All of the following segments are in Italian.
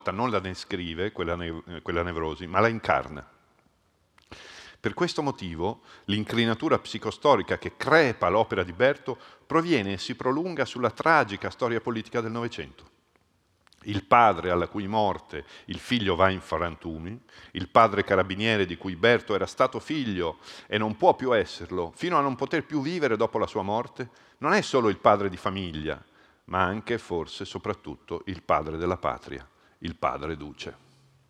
non la descrive, quella nevrosi, ma la incarna. Per questo motivo l'inclinatura psicostorica che crepa l'opera di Berto proviene e si prolunga sulla tragica storia politica del Novecento. Il padre alla cui morte il figlio va in frantumi, il padre carabiniere di cui Berto era stato figlio e non può più esserlo, fino a non poter più vivere dopo la sua morte, non è solo il padre di famiglia, ma anche, forse, soprattutto, il padre della patria, il padre duce.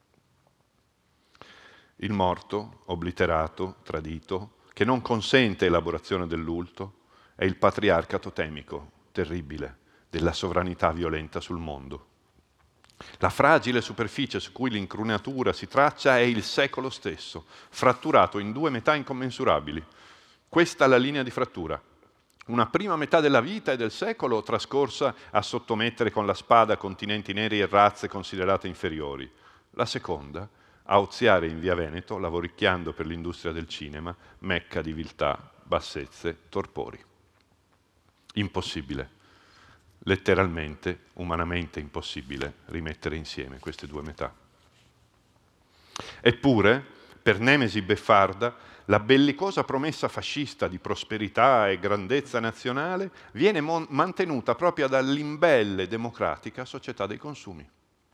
Il morto, obliterato, tradito, che non consente elaborazione del lutto, è il patriarca totemico, terribile, della sovranità violenta sul mondo. La fragile superficie su cui l'incrunatura si traccia è il secolo stesso, fratturato in due metà incommensurabili. Questa è la linea di frattura. Una prima metà della vita e del secolo trascorsa a sottomettere con la spada continenti neri e razze considerate inferiori. La seconda a oziare in via Veneto, lavoricchiando per l'industria del cinema, mecca di viltà, bassezze, torpori. Impossibile, letteralmente, umanamente impossibile, rimettere insieme queste due metà. Eppure, per Nemesi beffarda, la bellicosa promessa fascista di prosperità e grandezza nazionale viene mantenuta proprio dall'imbelle democratica società dei consumi.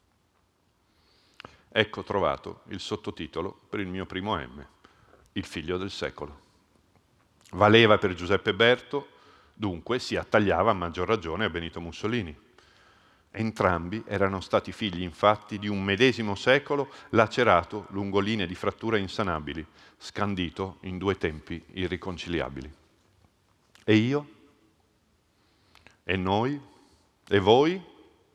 Ecco trovato il sottotitolo per il mio primo M, Il figlio del secolo. Valeva per Giuseppe Berto, dunque si attagliava a maggior ragione a Benito Mussolini. Entrambi erano stati figli, infatti, di un medesimo secolo lacerato lungo linee di frattura insanabili, scandito in due tempi irriconciliabili. E io? E noi? E voi?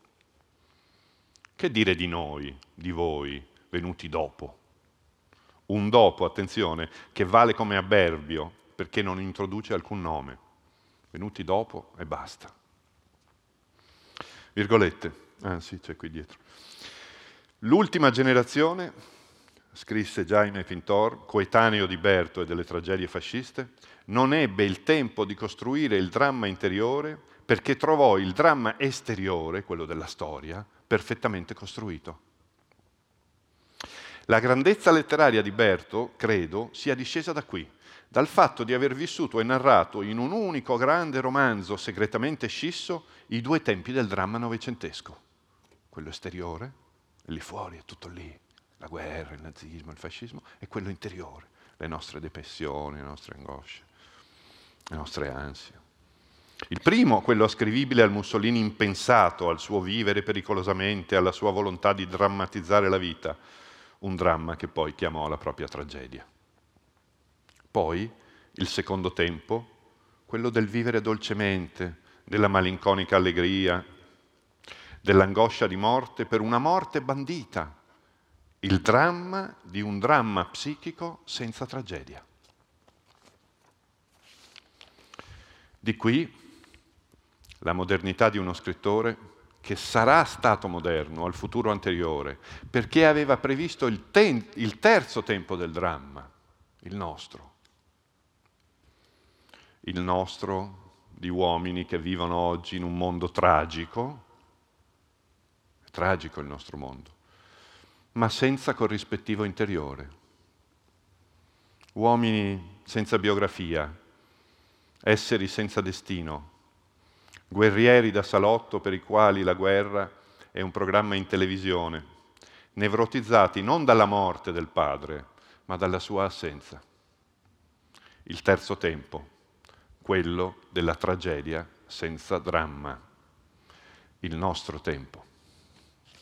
Che dire di noi, di voi, venuti dopo? Un dopo, attenzione, che vale come avverbio, perché non introduce alcun nome. Venuti dopo e basta. Virgolette. Ah sì, c'è qui dietro. L'ultima generazione, scrisse Jaime Pintor, coetaneo di Berto e delle tragedie fasciste, non ebbe il tempo di costruire il dramma interiore perché trovò il dramma esteriore, quello della storia, perfettamente costruito. La grandezza letteraria di Berto, credo, sia discesa da qui, dal fatto di aver vissuto e narrato in un unico grande romanzo segretamente scisso i due tempi del dramma novecentesco. Quello esteriore, lì fuori, è tutto lì, la guerra, il nazismo, il fascismo, e quello interiore, le nostre depressioni, le nostre angosce, le nostre ansie. Il primo, quello ascrivibile al Mussolini impensato, al suo vivere pericolosamente, alla sua volontà di drammatizzare la vita, un dramma che poi chiamò la propria tragedia. Poi il secondo tempo, quello del vivere dolcemente, della malinconica allegria, dell'angoscia di morte per una morte bandita, il dramma di un dramma psichico senza tragedia. Di qui la modernità di uno scrittore che sarà stato moderno al futuro anteriore, perché aveva previsto il terzo tempo del dramma, il nostro di uomini che vivono oggi in un mondo tragico, è tragico il nostro mondo, ma senza corrispettivo interiore. Uomini senza biografia, esseri senza destino, guerrieri da salotto per i quali la guerra è un programma in televisione, nevrotizzati non dalla morte del padre, ma dalla sua assenza. Il terzo tempo, quello della tragedia senza dramma, il nostro tempo.